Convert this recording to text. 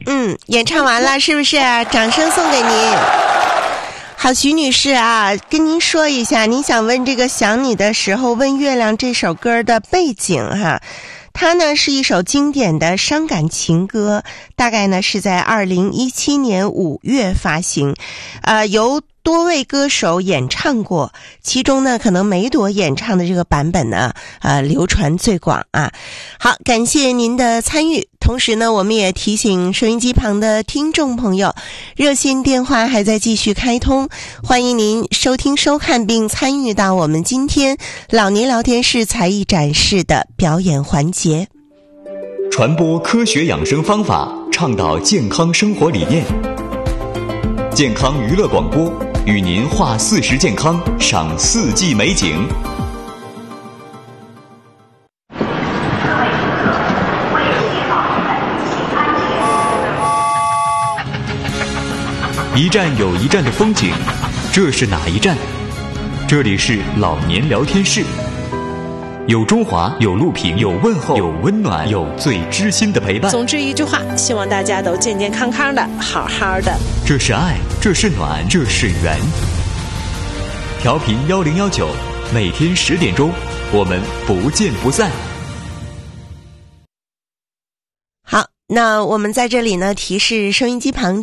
演唱完了是不是？掌声送给您。好，徐女士啊，跟您说一下，您想问这个想你的时候问月亮这首歌的背景哈。它呢是一首经典的伤感情歌，大概呢是在2017年5月发行，由多位歌手演唱过，其中呢可能梅朵演唱的这个版本呢流传最广啊。好，感谢您的参与，同时呢我们也提醒收音机旁的听众朋友，热线电话还在继续开通，欢迎您收听收看并参与到我们今天老年聊天室才艺展示的表演环节， 传播科学养生方法，倡导健康生活理念，健康娱乐广播，与您话40健康，赏4季美景。一站有一站的风景，这是哪一站？这里是老年聊天室，有中华，有录屏，有问候，有温暖，有最知心的陪伴。 总之一句话，希望大家都健健康康的，好好的。 这是爱，这是暖，这是缘。调频1019，每天10点钟，我们不见不散。 好，那我们在这里呢提示收音机旁